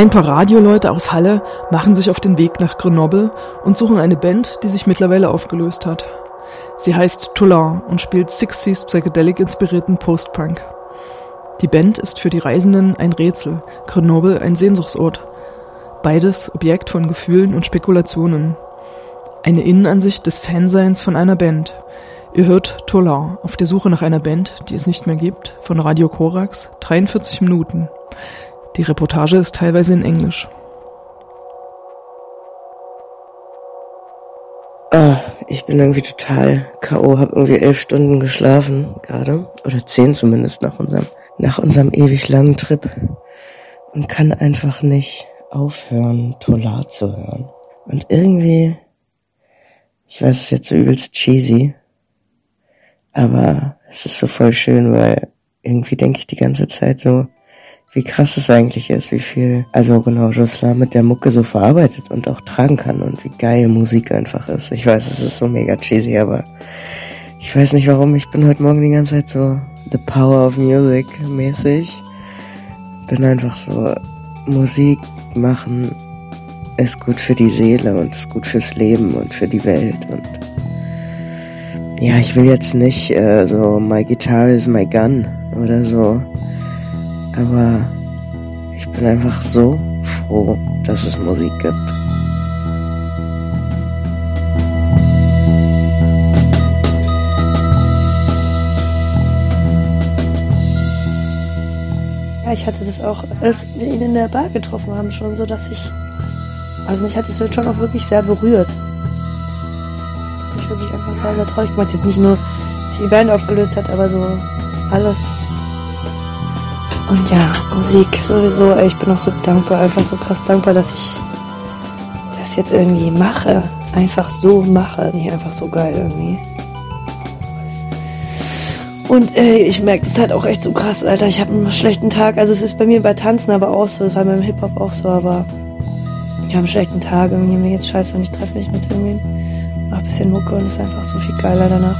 Ein paar Radioleute aus Halle machen sich auf den Weg nach Grenoble und suchen eine Band, die sich mittlerweile aufgelöst hat. Sie heißt Toulon und spielt 60s Psychedelic-inspirierten Post-Punk. Die Band ist für die Reisenden ein Rätsel, Grenoble ein Sehnsuchtsort. Beides Objekt von Gefühlen und Spekulationen. Eine Innenansicht des Fanseins von einer Band. Ihr hört Toulon auf der Suche nach einer Band, die es nicht mehr gibt, von Radio Korax, 43 Minuten. Die Reportage ist teilweise in Englisch. Ich bin irgendwie total K.O., habe irgendwie 11 Stunden geschlafen gerade, oder 10 zumindest nach unserem ewig langen Trip und kann einfach nicht aufhören, Toulon zu hören. Und irgendwie, ich weiß, es ist jetzt so übelst cheesy, aber es ist so voll schön, weil irgendwie denke ich die ganze Zeit so, wie krass es eigentlich ist, wie viel, also genau, Jocelyn mit der Mucke so verarbeitet und auch tragen kann und wie geil Musik einfach ist. Ich weiß, es ist so mega cheesy, aber ich weiß nicht warum, ich bin heute Morgen die ganze Zeit so The Power of Music mäßig. Bin einfach so, Musik machen ist gut für die Seele und ist gut fürs Leben und für die Welt und ja, ich will jetzt nicht so My Guitar is my gun oder so, aber ich bin einfach so froh, dass es Musik gibt. Ja, ich hatte das auch, als wir ihn in der Bar getroffen haben, schon so, dass mich hat es schon auch wirklich sehr berührt. Das hat mich wirklich einfach sehr, sehr traurig gemacht. Jetzt nicht nur, dass sie die Band aufgelöst hat, aber so alles. Und ja, Musik sowieso, ich bin auch so dankbar, einfach so krass dankbar, dass ich das jetzt irgendwie mache. Einfach so mache, nicht einfach so geil irgendwie. Und ich merke das halt auch echt so krass, Alter, ich habe einen schlechten Tag, also es ist bei mir bei Tanzen aber auch so, das war beim Hip-Hop auch so, aber ich habe einen schlechten Tag, irgendwie mir geht's scheiße und ich treffe mich mit irgendwem, mach ein bisschen Mucke und es ist einfach so viel geiler danach.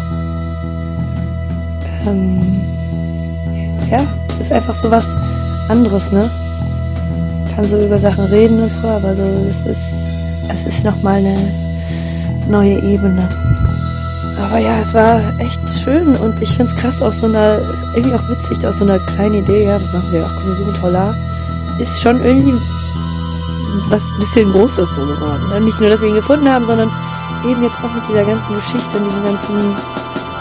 Ja, es ist einfach so was anderes, ne? Kann so über Sachen reden und so, aber so, es ist nochmal eine neue Ebene. Aber ja, es war echt schön und ich find's krass, aus so einer, irgendwie auch witzig, aus so einer kleinen Idee, ja, was machen wir, ach komm, wir suchen Toulon, ist schon irgendwie was ein bisschen Großes so geworden. Ne? Nicht nur, dass wir ihn gefunden haben, sondern eben jetzt auch mit dieser ganzen Geschichte und diesem ganzen